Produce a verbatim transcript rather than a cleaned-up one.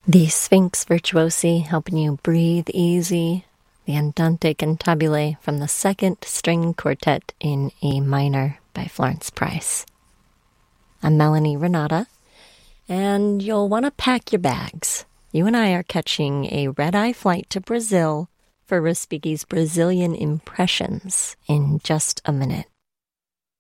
The Sphinx Virtuosi, helping you breathe easy. The Andante Cantabile from the Second String Quartet in E minor by Florence Price. I'm Melanie Renata, and you'll want to pack your bags. You and I are catching a red-eye flight to Brazil for Respighi's Brazilian Impressions in just a minute.